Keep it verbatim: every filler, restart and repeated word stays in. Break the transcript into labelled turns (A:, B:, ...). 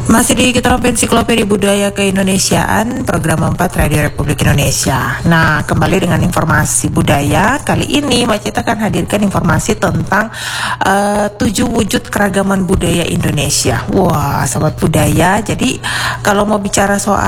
A: Masih di Kita Ensiklopedia Budaya Keindonesiaan, program empat Radio Republik Indonesia. Nah, kembali dengan informasi budaya. Kali ini Mbak Cita akan hadirkan informasi tentang uh, tujuh wujud keragaman budaya Indonesia. Wah, sobat budaya. Jadi kalau mau bicara soal